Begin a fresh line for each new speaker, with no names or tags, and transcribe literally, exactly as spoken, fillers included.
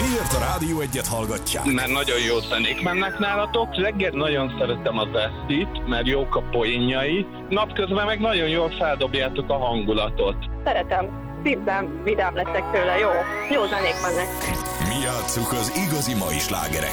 Miért a Rádió Egyet hallgatják?
Mert nagyon jó zenék mennek nálatok. Reggel nagyon szeretem az esztit, mert jók a poénjai. Napközben meg nagyon jól feldobjátok a hangulatot.
Szeretem. Szívben vidám leszek tőle. Jó. Jó zenék mennek.
Mi játsszuk az igazi mai slágereket.